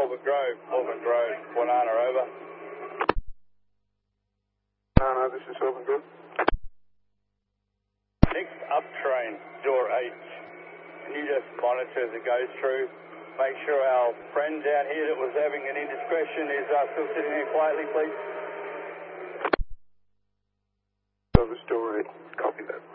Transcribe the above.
Albert Grove, Wanana, over. No, this is Albert Grove. Next up train, door H. Can you just monitor as it goes through? Make sure our friend down here that was having an indiscretion is still sitting there quietly, please. Service door 8, copy that.